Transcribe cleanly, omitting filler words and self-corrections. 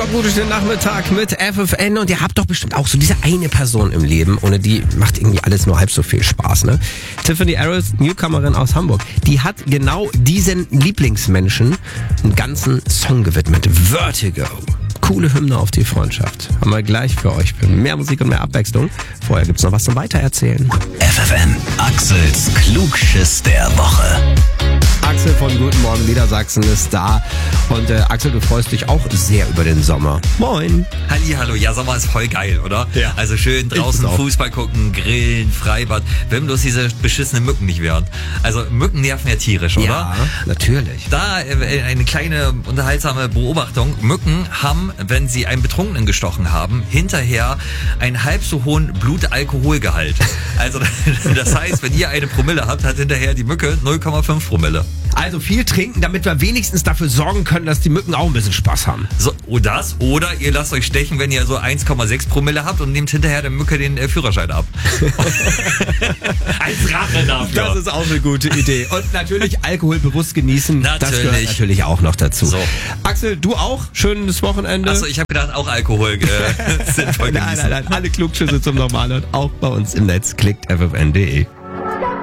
Rock gut durch den Nachmittag mit FFN und ihr habt doch bestimmt auch so diese eine Person im Leben, ohne die macht irgendwie alles nur halb so viel Spaß, ne? Tiffany Arrows, Newcomerin aus Hamburg, die hat genau diesen Lieblingsmenschen einen ganzen Song gewidmet. Vertigo. Coole Hymne auf die Freundschaft. Haben wir gleich für euch. Mehr Musik und mehr Abwechslung. Vorher gibt's noch was zum Weitererzählen. FFN, Axels Klugschiss der Woche. Axel von Guten Morgen Niedersachsen ist da. Und Axel, du freust dich auch sehr über den Sommer. Moin. Hallihallo, ja, Sommer ist voll geil, oder? Ja. Also schön draußen Fußball gucken, grillen, Freibad. Wenn bloß diese beschissenen Mücken nicht wären. Also Mücken nerven ja tierisch, oder? Ja, natürlich. Da eine kleine unterhaltsame Beobachtung. Mücken haben, wenn sie einen Betrunkenen gestochen haben, hinterher einen halb so hohen Blutalkoholgehalt. Also das heißt, wenn ihr eine Promille habt, hat hinterher die Mücke 0,5 Promille. Also viel trinken, damit wir wenigstens dafür sorgen können, dass die Mücken auch ein bisschen Spaß haben. So, das. Oder ihr lasst euch stechen, wenn ihr so 1,6 Promille habt und nehmt hinterher der Mücke den Führerschein ab. Als Rache dafür. Das ist auch eine gute Idee. Und natürlich Alkohol bewusst genießen. Das gehört natürlich auch noch dazu. So. Axel, du auch? Schönes Wochenende. Achso, ich habe gedacht, auch Alkohol sinnvoll genießen. Nein. Alle Klugschüsse zum Normalen auch bei uns im Netz. Klickt ffn.de.